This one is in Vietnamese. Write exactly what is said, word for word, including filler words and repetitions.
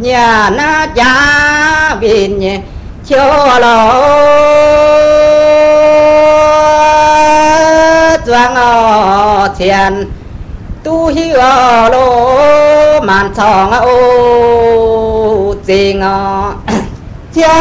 nhà na cha vin nhẹ cho lo doang o thiền tu hi o lo man song o tình o